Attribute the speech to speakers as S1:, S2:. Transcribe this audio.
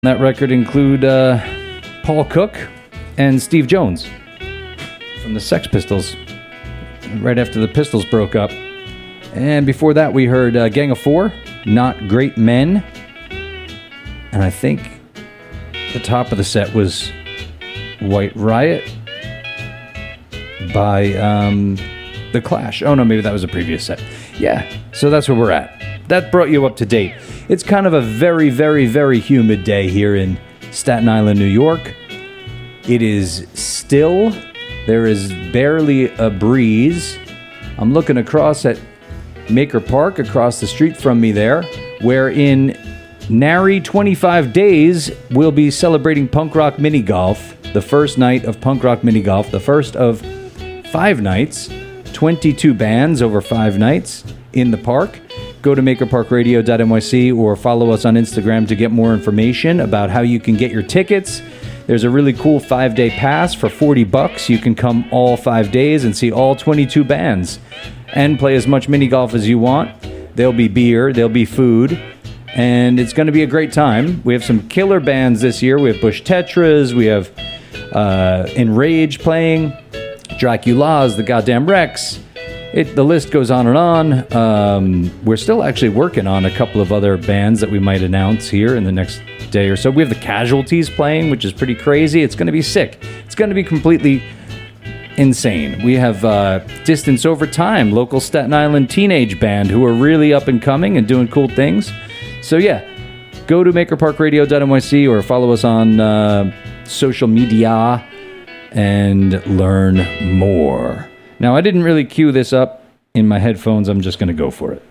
S1: That record include Paul Cook and Steve Jones from the Sex Pistols, right after the Pistols broke up. And before that, we heard Gang of Four, Not Great Men. And I think the top of the set was White Riot by The Clash. Oh, no, maybe that was a previous set. Yeah, so that's where we're at. That brought you up to date. It's kind of a very, very, very humid day here in Staten Island, New York. It is still. There is barely a breeze. I'm looking across at Maker Park across the street from me there, where in nary 25 days we'll be celebrating Punk Rock Mini Golf, the first night of Punk Rock Mini Golf, the first of 5 nights, 22 bands over 5 nights in the park. Go to makerparkradio.nyc or follow us on Instagram to get more information about how you can get your tickets. There's a really cool 5-day pass for $40. You can come all 5 days and see all 22 bands and play as much mini golf as you want. There'll be beer, there'll be food, and it's going to be a great time. We have some killer bands this year. We have Bush Tetras, we have Enrage playing, Dracula's, The Goddamn Rex. The list goes on and on. We're still actually working on a couple of other bands that we might announce here in the next day or so. We have the Casualties playing, which is pretty crazy. It's going to be sick. It's going to be completely insane. We have Distance Over Time, local Staten Island teenage band who are really up and coming and doing cool things. So yeah, go to makerparkradio.nyc or follow us on social media and learn more. Now, I didn't really cue this up in my headphones. I'm just going to go for it.